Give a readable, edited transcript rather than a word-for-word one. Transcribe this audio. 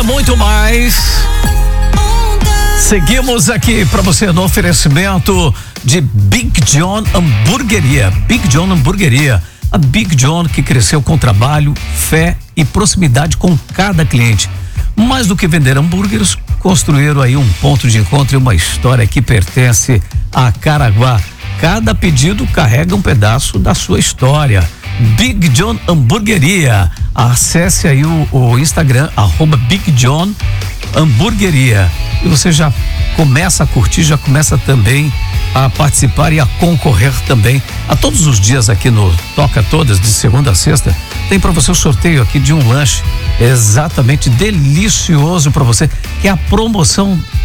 ainda muito mais. Seguimos aqui para você no oferecimento de Big John Hamburgueria. Big John Hamburgueria. A Big John que cresceu com trabalho, fé e proximidade com cada cliente. Mais do que vender hambúrgueres, construíram aí um ponto de encontro e uma história que pertence a Caraguá. Cada pedido carrega um pedaço da sua história. Big John Hamburgueria. Acesse aí o Instagram, @BigJohnHamburgueria. E você já começa a curtir, já começa também a participar e a concorrer também a todos os dias aqui no Toca Todas, de segunda a sexta. Tem para você o sorteio aqui de um lanche exatamente delicioso para você, que é a promoção